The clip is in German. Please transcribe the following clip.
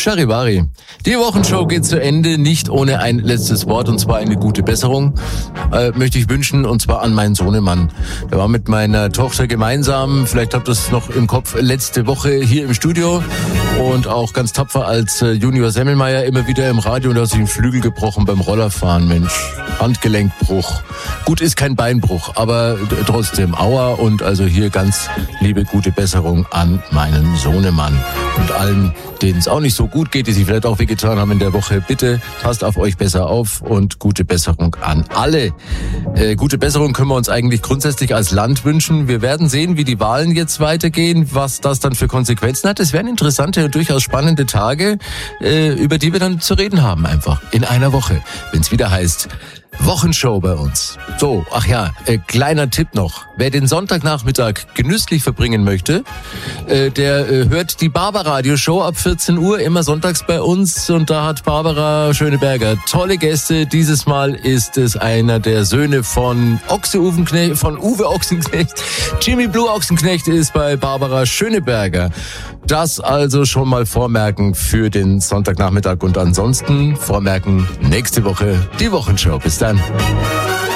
Charivari. Die Wochenshow geht zu Ende, nicht ohne ein letztes Wort, und zwar eine gute Besserung möchte ich wünschen, und zwar an meinen Sohnemann. Der war mit meiner Tochter gemeinsam, vielleicht habt ihr es noch im Kopf, letzte Woche hier im Studio und auch ganz tapfer als Junior Semmelmeier immer wieder im Radio, und er hat sich den Flügel gebrochen beim Rollerfahren, Mensch. Handgelenkbruch. Gut, ist kein Beinbruch, aber trotzdem Aua, und also hier ganz liebe gute Besserung an meinen Sohnemann. Und allen, denen es auch nicht so gut geht, die sich vielleicht auch wehgetan haben in der Woche, bitte passt auf euch besser auf und gute Besserung an alle. Gute Besserung können wir uns eigentlich grundsätzlich als Land wünschen. Wir werden sehen, wie die Wahlen jetzt weitergehen, was das dann für Konsequenzen hat. Es werden interessante und durchaus spannende Tage, über die wir dann zu reden haben, einfach in einer Woche, wenn es wieder heißt Wochenshow bei uns. So, ach ja, kleiner Tipp noch. Wer den Sonntagnachmittag genüsslich verbringen möchte, der hört die Barbaradio-Show ab 14 Uhr, immer sonntags bei uns. Und da hat Barbara Schöneberger tolle Gäste. Dieses Mal ist es einer der Söhne von Uwe Ochsenknecht. Jimmy Blue Ochsenknecht ist bei Barbara Schöneberger. Das also schon mal vormerken für den Sonntagnachmittag, und ansonsten vormerken nächste Woche die Wochenshow. Bis dann.